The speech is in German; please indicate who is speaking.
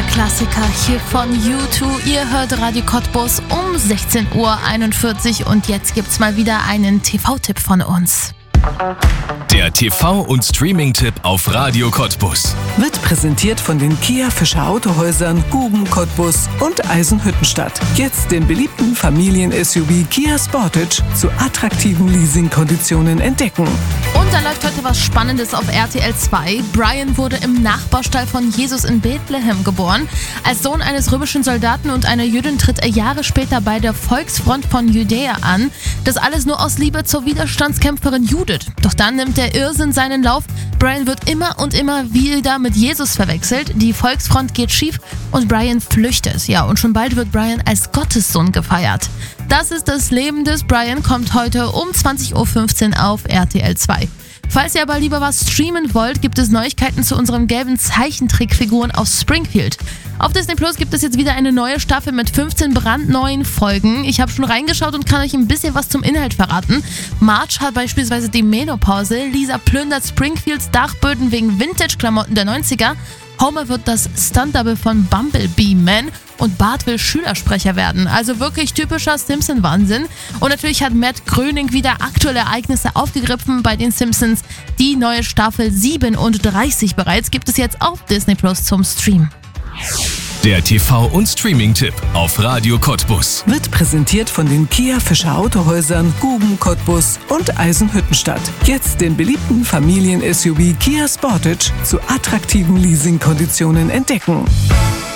Speaker 1: Klassiker hier von U2. Ihr hört Radio Cottbus um 16:41 Uhr und jetzt gibt's mal wieder einen TV-Tipp von uns.
Speaker 2: Der TV- und Streaming-Tipp auf Radio Cottbus
Speaker 3: wird präsentiert von den Kia Fischer Autohäusern, Guben Cottbus und Eisenhüttenstadt. Jetzt den beliebten Familien-SUV Kia Sportage zu attraktiven Leasingkonditionen entdecken.
Speaker 1: Und da läuft heute was Spannendes auf RTL 2. Brian wurde im Nachbaustall von Jesus in Bethlehem geboren. Als Sohn eines römischen Soldaten und einer Jüdin tritt er Jahre später bei der Volksfront von Judäa an. Das alles nur aus Liebe zur Widerstandskämpferin Judith. Doch dann nimmt der Irrsinn seinen Lauf. Brian wird immer und immer wieder mit Jesus verwechselt. Die Volksfront geht schief und Brian flüchtet. Ja, und schon bald wird Brian als Gottessohn gefeiert. Das ist das Leben des Brian, kommt heute um 20:15 Uhr auf RTL 2. Falls ihr aber lieber was streamen wollt, gibt es Neuigkeiten zu unseren gelben Zeichentrickfiguren aus Springfield. Auf Disney Plus gibt es jetzt wieder eine neue Staffel mit 15 brandneuen Folgen. Ich habe schon reingeschaut und kann euch ein bisschen was zum Inhalt verraten. Marge hat beispielsweise die Menopause, Lisa plündert Springfields Dachböden wegen Vintage-Klamotten der 90er, Homer wird das Stunt-Double von Bumblebee Man und Bart will Schülersprecher werden. Also wirklich typischer Simpson-Wahnsinn. Und natürlich hat Matt Groening wieder aktuelle Ereignisse aufgegriffen bei den Simpsons. Die neue Staffel 37 bereits gibt es jetzt auf Disney Plus zum Stream.
Speaker 2: Der TV- und Streaming-Tipp auf Radio Cottbus
Speaker 3: wird präsentiert von den Kia Fischer Autohäusern, Guben Cottbus und Eisenhüttenstadt. Jetzt den beliebten Familien-SUV Kia Sportage zu attraktiven Leasingkonditionen entdecken.